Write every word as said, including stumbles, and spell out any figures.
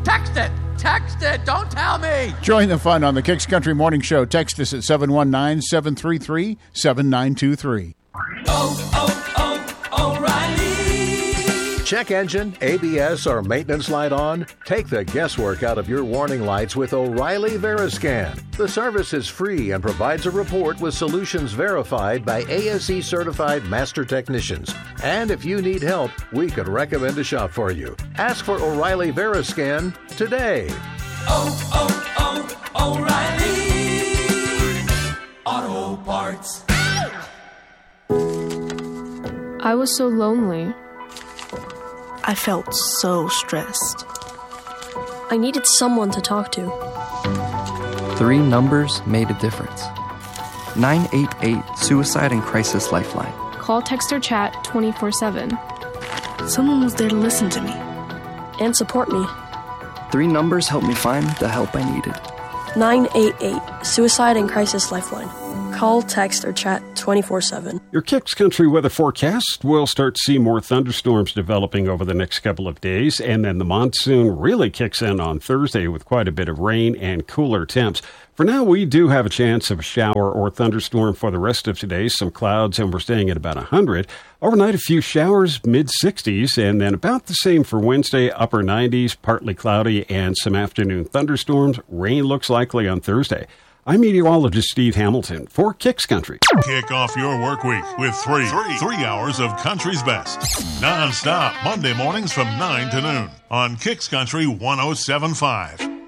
Text it! Text it! Don't tell me! Join the fun on the Kicks Country Morning Show. Text us at seven one nine, seven three three, seven nine two three. Oh, oh, oh, O'Reilly! Check engine, A B S, or maintenance light on? Take the guesswork out of your warning lights with O'Reilly Veriscan. The service is free and provides a report with solutions verified by A S E certified master technicians. And if you need help, we could recommend a shop for you. Ask for O'Reilly Veriscan today. Oh, oh, oh, O'Reilly Auto Parts. I was so lonely. I felt so stressed. I needed someone to talk to. Three numbers made a difference. nine eight eight Suicide and Crisis Lifeline. Call, text, or chat twenty-four seven. Someone was there to listen to me. And support me. Three numbers helped me find the help I needed. nine eight eight Suicide and Crisis Lifeline. Call, text, or chat twenty-four seven. Your Kicks Country weather forecast will start to see more thunderstorms developing over the next couple of days, and then the monsoon really kicks in on Thursday with quite a bit of rain and cooler temps. For now, we do have a chance of a shower or thunderstorm for the rest of today. Some clouds, and we're staying at about one hundred. Overnight, a few showers, mid-sixties, and then about the same for Wednesday, upper nineties, partly cloudy, and some afternoon thunderstorms. Rain looks likely on Thursday. I'm meteorologist Steve Hamilton for Kicks Country. Kick off your work week with three, three, three hours of country's best. Non-stop, Monday mornings from nine to noon on Kicks Country one oh seven point five.